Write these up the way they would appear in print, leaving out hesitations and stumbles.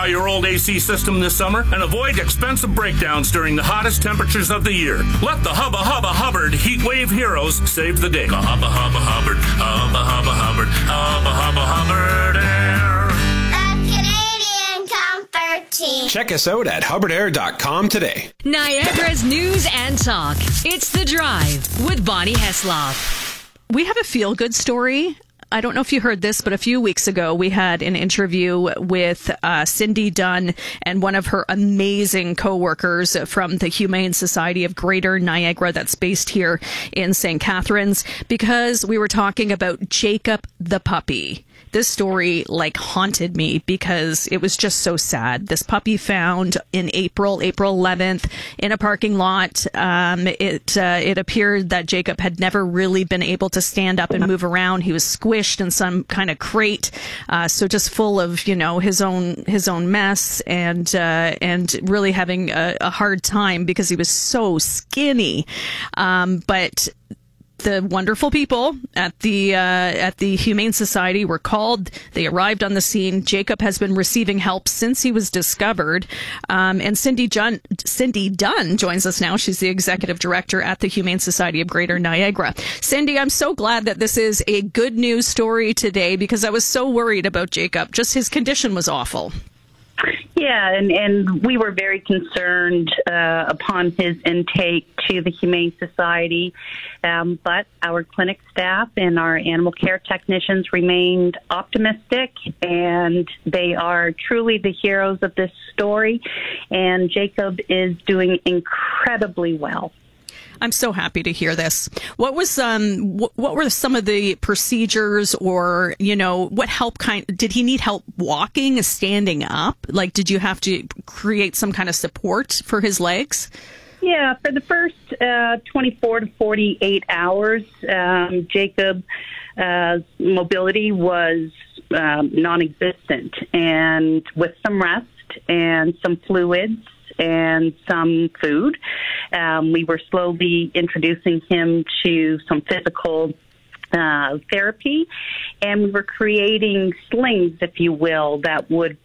Modify your old AC system this summer and avoid expensive breakdowns during the hottest temperatures of the year. Let the Hubba Hubba Hubbard Heat Wave Heroes save the day. Hubba Hubba Hubbard, Hubba Hubba Hubbard, Hubba Hubba Hubbard Air. The Canadian Comfort Team. Check us out at hubbardair.com today. Niagara's news and talk. It's The Drive with Bonnie Heslov. We have a feel-good story. I don't know if you heard this, but a few weeks ago we had an interview with Cindy Dunn and one of her amazing co-workers from the Humane Society of Greater Niagara that's based here in St. Catharines, because we were talking about Jacob the puppy. This story haunted me because it was just so sad. This puppy found in April 11th in a parking lot. It appeared that Jacob had never really been able to stand up and move around. He was squished in some kind of crate, so just full of his own mess and really having a hard time because he was so skinny. But the wonderful people at the Humane Society were called. They arrived on the scene. Jacob has been receiving help since he was discovered. And Cindy Dunn joins us now. She's the executive director at the Humane Society of Greater Niagara. Cindy, I'm so glad that this is a good news story today because I was so worried about Jacob. Just his condition was awful. Yeah, and we were very concerned upon his intake to the Humane Society, but our clinic staff and our animal care technicians remained optimistic, and they are truly the heroes of this story, and Jacob is doing incredibly well. I'm so happy to hear this. What was what were some of the procedures, or what help did he need help walking, standing up? Did you have to create some kind of support for his legs? Yeah, for the first 24 to 48 hours, Jacob's mobility was non-existent, and with some rest and some fluids and some food, we were slowly introducing him to some physical therapy, and we were creating slings, if you will, that would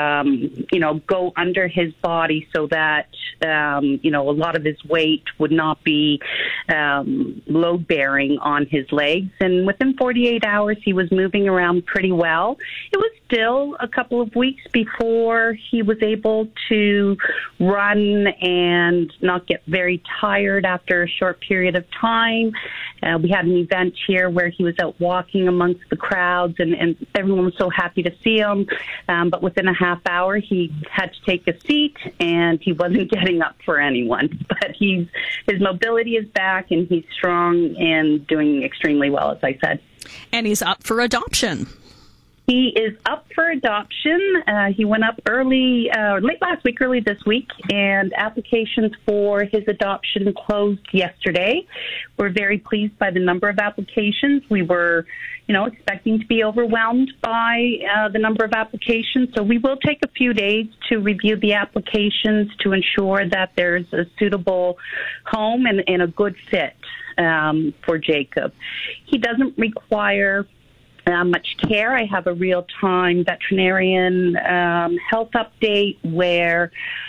go under his body so that, a lot of his weight would not be load-bearing on his legs. And within 48 hours, he was moving around pretty well. It was still a couple of weeks before he was able to run and not get very tired after a short period of time. We had an event here where he was out walking amongst the crowds, and everyone was so happy to see him. But within a half hour, he had to take a seat, and he wasn't getting up for anyone. But his mobility is back, and he's strong and doing extremely well, as I said. And he's up for adoption. He is up for adoption. He went up late last week, early this week, and applications for his adoption closed yesterday. We're very pleased by the number of applications. We were, expecting to be overwhelmed by the number of applications. So we will take a few days to review the applications to ensure that there's a suitable home and a good fit for Jacob. He doesn't require much care. I have a real-time veterinarian health update where